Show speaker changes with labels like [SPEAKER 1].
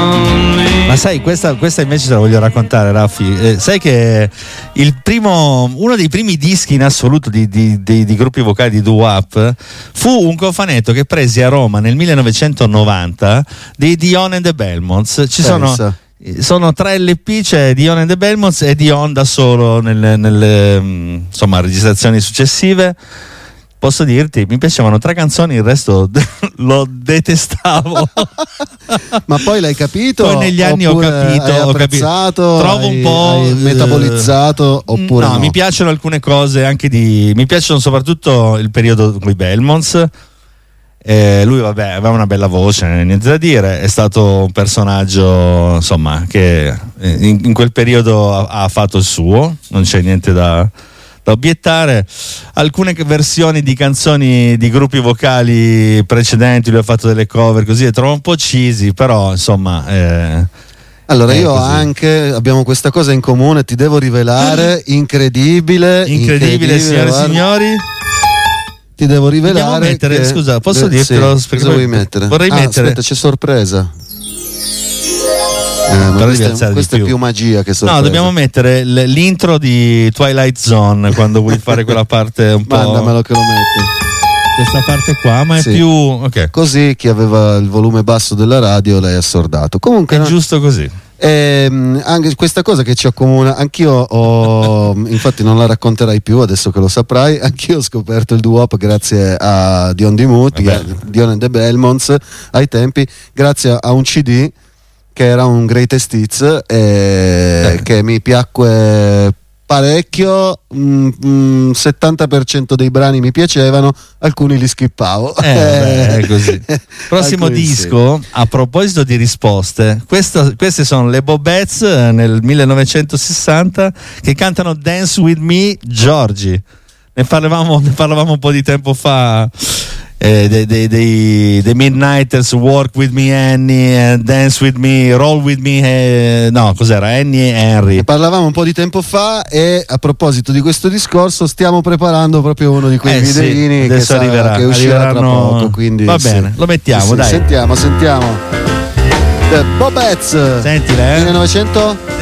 [SPEAKER 1] Ma sai, questa invece te la voglio raccontare, Raffi. Sai che uno dei primi dischi in assoluto di gruppi vocali di doo-wop fu un cofanetto che presi a Roma nel 1990 di Dion and the Belmonts. Sono 3 LP, c'è Dion and the Belmonts e Dion da solo nelle insomma registrazioni successive. Posso dirti, mi piacevano 3 canzoni, il resto lo detestavo.
[SPEAKER 2] Ma poi l'hai capito?
[SPEAKER 1] Poi negli anni ho capito,
[SPEAKER 2] hai apprezzato,
[SPEAKER 1] trovo un po'
[SPEAKER 2] hai metabolizzato oppure no?
[SPEAKER 1] Mi piacciono alcune cose anche mi piacciono soprattutto il periodo con i Belmonts. Lui vabbè aveva una bella voce, niente da dire, è stato un personaggio insomma che in quel periodo ha fatto il suo, non c'è niente da obiettare. Alcune versioni di canzoni di gruppi vocali precedenti lui ha fatto delle cover così, le trovo un po' cheesy, però insomma
[SPEAKER 2] allora io anche abbiamo questa cosa in comune, ti devo rivelare, incredibile
[SPEAKER 1] signore e signori,
[SPEAKER 2] ti devo rivelare
[SPEAKER 1] scusa, posso dirtelo?
[SPEAKER 2] Sì, cosa vuoi mettere?
[SPEAKER 1] Vorrei mettere,
[SPEAKER 2] aspetta, c'è sorpresa. Questa è più magia che sorpresa.
[SPEAKER 1] No, dobbiamo mettere l'intro di Twilight Zone quando vuoi fare quella parte un po'.
[SPEAKER 2] Mandamelo che lo metti.
[SPEAKER 1] Questa parte qua, ma è più ok.
[SPEAKER 2] Così chi aveva il volume basso della radio l'hai assordato. Comunque
[SPEAKER 1] è giusto così.
[SPEAKER 2] Anche questa cosa che ci accomuna, anch'io infatti non la racconterai più adesso che lo saprai, anch'io ho scoperto il doo-wop grazie a Dion di Muti, Dion and the Belmonts ai tempi, grazie a un CD che era un Greatest Hits che mi piacque parecchio, 70% dei brani mi piacevano, alcuni li skippavo.
[SPEAKER 1] È così. Prossimo disco, a proposito di risposte, queste sono le Bobettes nel 1960 che cantano Dance With Me Georgie. Ne parlavamo un po' di tempo fa. Dei Midnighters, Work With Me Annie, Dance With Me, Roll With Me, no, cos'era? Annie e Henry.
[SPEAKER 2] Ne parlavamo un po' di tempo fa e a proposito di questo discorso stiamo preparando proprio uno di quei videini che uscirà tra poco, quindi
[SPEAKER 1] va bene, lo mettiamo, dai.
[SPEAKER 2] Sentiamo The Bobettes.
[SPEAKER 1] Sentile,
[SPEAKER 2] 1900